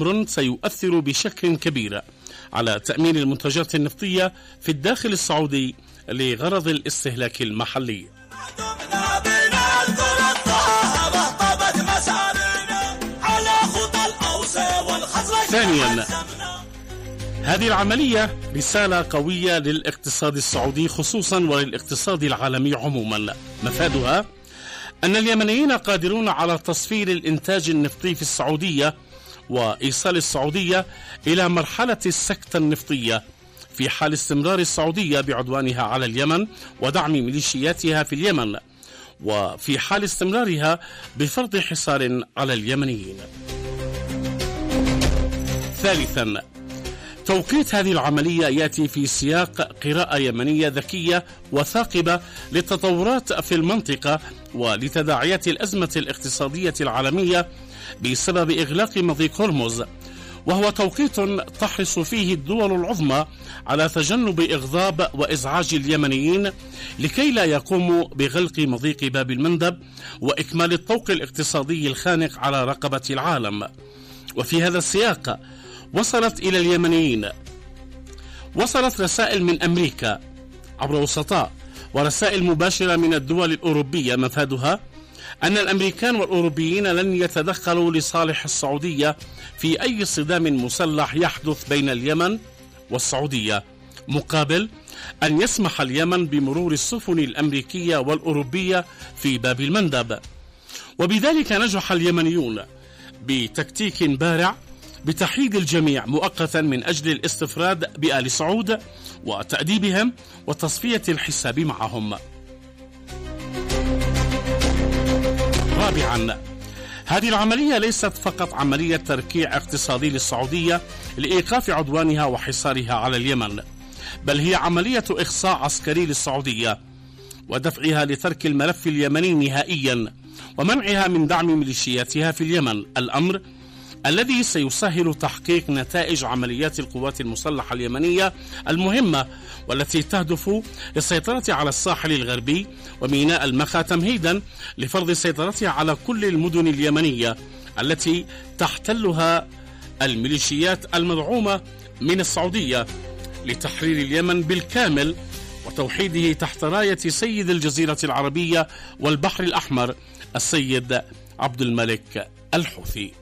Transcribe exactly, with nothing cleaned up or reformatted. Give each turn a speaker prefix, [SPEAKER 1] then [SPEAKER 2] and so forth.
[SPEAKER 1] أمر سيؤثر بشكل كبير على تأمين المنتجات النفطية في الداخل السعودي لغرض الاستهلاك المحلي. ثانيا، هذه العملية رسالة قوية للاقتصاد السعودي خصوصا وللاقتصاد العالمي عموما. مفادها أن اليمنيين قادرون على تصفير الإنتاج النفطي في السعودية وإيصال السعودية إلى مرحلة السكتة النفطية في حال استمرار السعودية بعدوانها على اليمن ودعم ميليشياتها في اليمن، وفي حال استمرارها بفرض حصار على اليمنيين. ثالثا، توقيت هذه العملية يأتي في سياق قراءة يمنية ذكية وثاقبة للتطورات في المنطقة ولتداعيات الأزمة الاقتصادية العالمية بسبب إغلاق مضيق هرمز، وهو توقيت تحرص فيه الدول العظمى على تجنب إغضاب وإزعاج اليمنيين لكي لا يقوموا بغلق مضيق باب المندب وإكمال الطوق الاقتصادي الخانق على رقبة العالم. وفي هذا السياق وصلت إلى اليمنيين وصلت رسائل من أمريكا عبر وسطاء ورسائل مباشرة من الدول الأوروبية مفادها أن الأمريكان والأوروبيين لن يتدخلوا لصالح السعودية في أي صدام مسلح يحدث بين اليمن والسعودية، مقابل أن يسمح اليمن بمرور السفن الأمريكية والأوروبية في باب المندب. وبذلك نجح اليمنيون بتكتيك بارع بتحييد الجميع مؤقتا من أجل الاستفراد بآل سعود وتأديبهم وتصفية الحساب معهم. رابعا، هذه العملية ليست فقط عملية تركيع اقتصادي للسعودية لإيقاف عدوانها وحصارها على اليمن، بل هي عملية إخصاء عسكري للسعودية ودفعها لترك الملف اليمني نهائيا ومنعها من دعم ميليشياتها في اليمن، الأمر الذي سيسهل تحقيق نتائج عمليات القوات المسلحة اليمنية المهمة والتي تهدف للسيطرة على الساحل الغربي وميناء المخا تمهيدا لفرض سيطرتها على كل المدن اليمنية التي تحتلها الميليشيات المدعومة من السعودية لتحرير اليمن بالكامل وتوحيده تحت راية سيد الجزيرة العربية والبحر الأحمر السيد عبد الملك الحوثي.